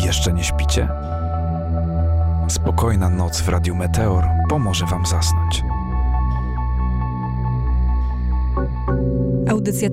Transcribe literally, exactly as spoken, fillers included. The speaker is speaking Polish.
Jeszcze nie śpicie? Spokojna noc w Radiu Meteor pomoże wam zasnąć. Audycja